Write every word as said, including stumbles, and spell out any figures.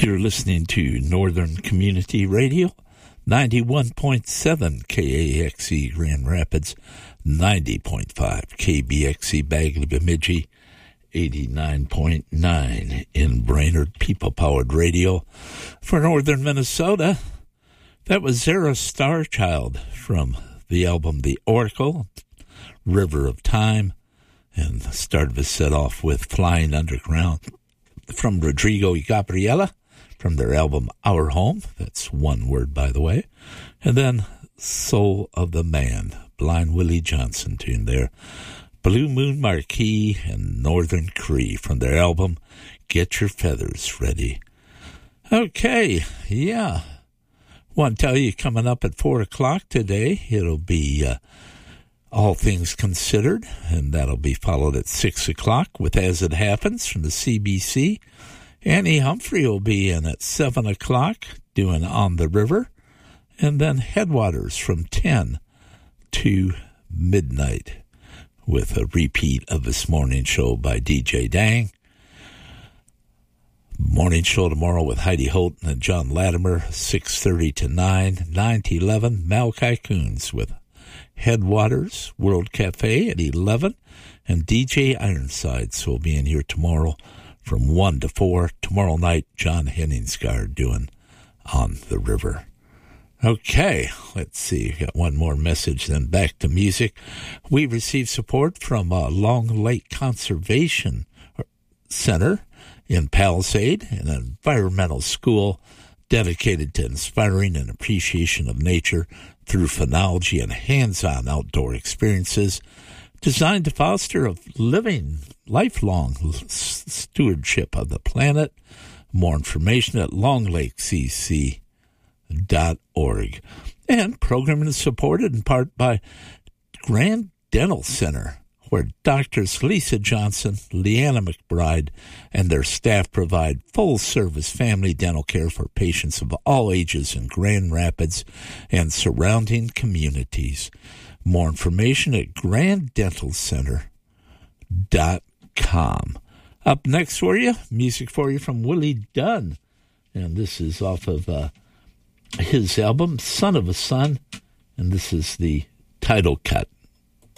You're listening to Northern Community Radio, ninety-one point seven K A X E Grand Rapids, ninety point five K B X E Bagley Bemidji, eighty-nine point nine in Brainerd, people-powered radio. For Northern Minnesota, that was Zara Starchild from the album The Oracle, River of Time, and the start of it set off with Flying Underground from Rodrigo y Gabriela from their album Our Home. That's one word, by the way. And then Soul of the Man, Blind Willie Johnson tune there. Blue Moon Marquee and Northern Cree from their album Get Your Feathers Ready. Okay, yeah. Want to tell you, coming up at four o'clock today, it'll be uh, All Things Considered, and that'll be followed at six o'clock with As It Happens from the C B C. Annie Humphrey will be in at seven o'clock doing On the River, and then Headwaters from ten to midnight with a repeat of this morning show by D J Dang. Morning show tomorrow with Heidi Holton and John Latimer, six thirty to nine, nine to eleven, Malachi Coons with Headwaters, World Cafe at eleven, and D J Ironsides will be in here tomorrow from one to four. Tomorrow night, John Henningsgaard doing On the River. Okay, let's see. We've got one more message, then back to music. We received support from uh, Long Lake Conservation Center in Palisade, an environmental school dedicated to inspiring an appreciation of nature through phenology and hands-on outdoor experiences designed to foster a living, lifelong stewardship of the planet. More information at long lake c c dot org. And programming is supported in part by Grand Dental Center, where Doctors Lisa Johnson, Leanna McBride, and their staff provide full-service family dental care for patients of all ages in Grand Rapids and surrounding communities. More information at grand dental center dot com. Up next for you, music for you from Willie Dunn. And this is off of uh, his album, Son of a Son, and this is the title cut.